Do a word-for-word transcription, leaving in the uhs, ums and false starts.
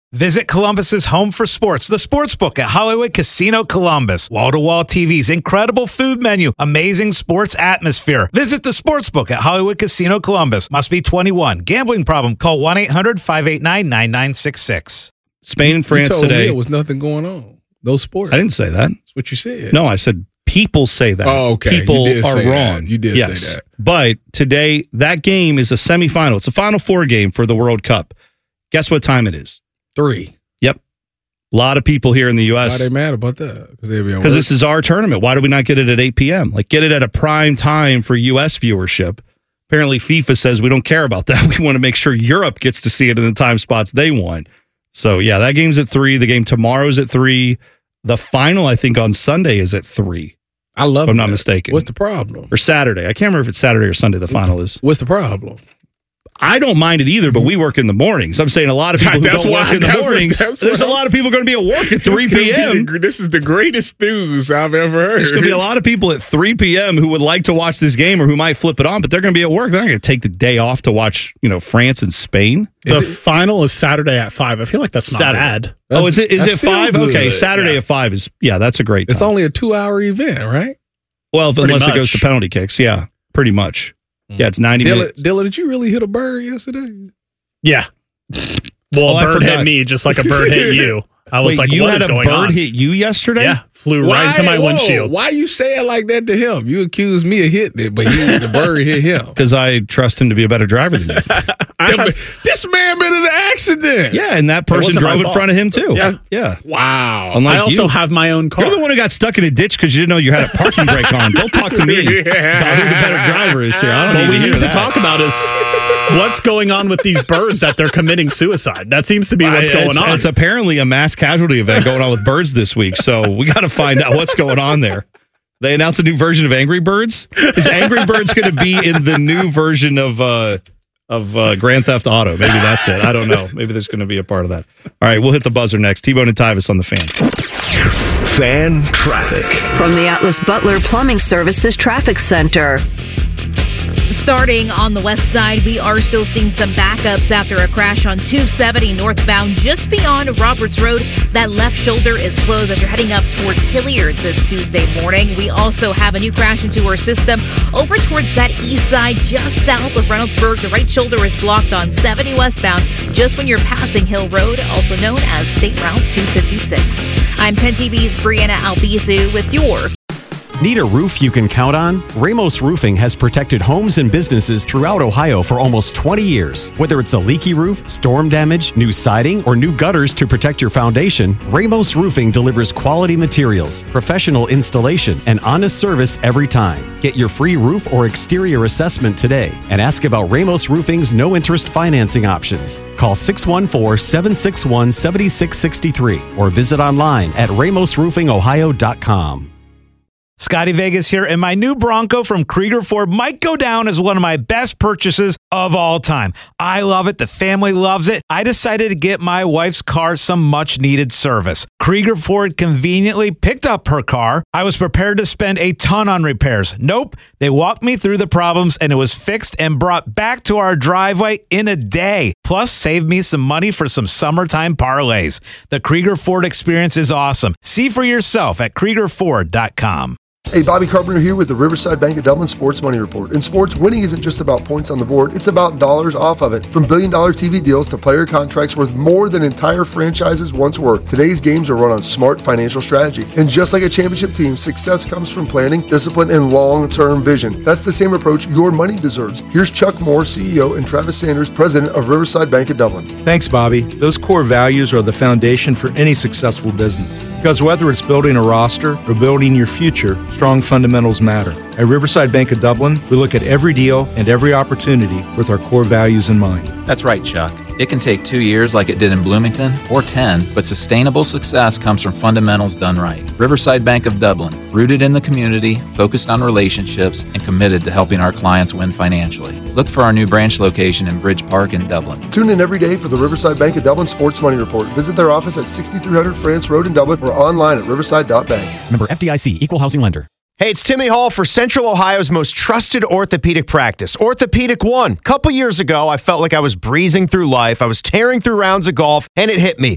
Visit Columbus's home for sports, the Sportsbook at Hollywood Casino Columbus. Wall-to-wall T Vs, incredible food menu, amazing sports atmosphere. Visit the Sportsbook at Hollywood Casino Columbus. Must be twenty-one. Gambling problem? Call one eight hundred five eight nine nine nine six six. Spain and France you told today. Me there was nothing going on. Those sports. I didn't say that. That's what you said. No, I said people say that. Oh, okay. People You did are say wrong. that. You did yes. say that. But today, that game is a semifinal. It's a Final Four game for the World Cup. Guess what time it is? Three. Yep. A lot of people here in the U S. Why are they mad about that? Because they'll be on Because work. this is our tournament. Why do we not get it at eight p.m.? Like, get it at a prime time for U S viewership. Apparently, FIFA says we don't care about that. We want to make sure Europe gets to see it in the time spots they want. So, yeah, that game's at three. The game tomorrow's at three. The final, I think, on Sunday is at three. I love If I'm that. not mistaken. What's the problem? Or Saturday. I can't remember if it's Saturday or Sunday the final is. What's the problem? I don't mind it either, but we work in the mornings. I'm saying a lot of people who That's don't why- work in the that's what- mornings. that's There's what a lot of people going to be at work at three This could be p.m. the- This is the greatest news I've ever heard. There's going to be a lot of people at three p.m. who would like to watch this game or who might flip it on, but they're going to be at work. They're not going to take the day off to watch, you know, France and Spain. The final is Saturday at five. I feel like that's not Saturday. bad. Oh, is it? Is That's it still five? good. Okay, Saturday Yeah. at five is yeah. That's a great time. It's only a two-hour event, right? well, Pretty unless it goes much. to penalty kicks. Yeah, pretty much. Yeah, it's ninety Dylan, minutes. Dylan, did you really hit a bird yesterday? Yeah. Well, Oh, I a bird forgot. hit me just like a bird hit you. I was Wait, like, you what had is a going bird on? hit you yesterday? Yeah, flew right into my Whoa, windshield. Why you say it like that to him? You accused me of hitting it, but he, the bird hit him. Because I trust him to be a better driver than you. I have- This man been in an accident. Yeah, and that person wasn't my drove in fault. front of him too. Yeah. yeah. Wow. Unlike I also you. have my own car. You're the one who got stuck in a ditch because you didn't know you had a parking brake on. Don't talk to me about who the better driver is here. I don't what need we to need hear to that. talk about is what's going on with these birds that they're committing suicide. That seems to be what's I- going it's, on. It's apparently a mass casualty event going on with birds this week, so we got to find out what's going on there. They announced a new version of Angry Birds. Is Angry Birds going to be in the new version of uh, of uh, Grand Theft Auto? Maybe that's it. I don't know. Maybe there's going to be a part of that. All right, we'll hit the buzzer next. T-Bone and Tyvis on the Fan. Fan traffic. From the Atlas Butler Plumbing Services Traffic Center. Starting on the west side, we are still seeing some backups after a crash on two seventy northbound just beyond Roberts Road. That left shoulder is closed as you're heading up towards Hilliard this Tuesday morning. We also have a new crash into our system over towards that east side just south of Reynoldsburg. The right shoulder is blocked on seventy westbound just when you're passing Hill Road, also known as State Route two fifty-six. I'm ten T V's Brianna Albizu with your Need a roof you can count on? Ramos Roofing has protected homes and businesses throughout Ohio for almost twenty years. Whether it's a leaky roof, storm damage, new siding, or new gutters to protect your foundation, Ramos Roofing delivers quality materials, professional installation, and honest service every time. Get your free roof or exterior assessment today and ask about Ramos Roofing's no-interest financing options. Call six one four, seven six one, seven six six three or visit online at ramos roofing ohio dot com. Scotty Vegas here, and my new Bronco from Krieger Ford might go down as one of my best purchases of all time. I love it. The family loves it. I decided to get my wife's car some much-needed service. Krieger Ford conveniently picked up her car. I was prepared to spend a ton on repairs. Nope. They walked me through the problems, and it was fixed and brought back to our driveway in a day. Plus, saved me some money for some summertime parlays. The Krieger Ford experience is awesome. See for yourself at krieger ford dot com. Hey, Bobby Carpenter here with the Riverside Bank of Dublin Sports Money Report. In sports, winning isn't just about points on the board, it's about dollars off of it. From billion-dollar T V deals to player contracts worth more than entire franchises once were, today's games are run on smart financial strategy. And just like a championship team, success comes from planning, discipline, and long-term vision. That's the same approach your money deserves. Here's Chuck Moore, C E O, and Travis Sanders, President of Riverside Bank of Dublin. Thanks, Bobby. Those core values are the foundation for any successful business. Because whether it's building a roster or building your future, strong fundamentals matter. At Riverside Bank of Dublin, we look at every deal and every opportunity with our core values in mind. That's right, Chuck. It can take two years like it did in Bloomington, or ten, but sustainable success comes from fundamentals done right. Riverside Bank of Dublin, rooted in the community, focused on relationships, and committed to helping our clients win financially. Look for our new branch location in Bridge Park in Dublin. Tune in every day for the Riverside Bank of Dublin Sports Money Report. Visit their office at sixty-three hundred France Road in Dublin or online at riverside dot bank. Member F D I C, Equal Housing Lender. Hey, it's Timmy Hall for Central Ohio's most trusted orthopedic practice, Orthopedic One. A couple years ago, I felt like I was breezing through life. I was tearing through rounds of golf, and it hit me.